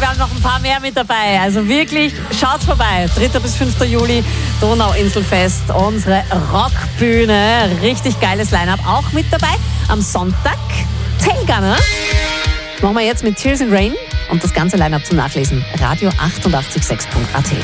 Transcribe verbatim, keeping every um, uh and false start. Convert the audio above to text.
wir haben noch ein paar mehr mit dabei. Also wirklich, schaut vorbei. dritter bis fünfter Juli, Donauinselfest, unsere Rockbühne. Richtig geiles Line-Up. Auch mit dabei am Sonntag Tailgunner. Machen wir jetzt mit Tears in Rain und das ganze Line-Up zum Nachlesen. Radio achtundachtzig sechs punkt a t.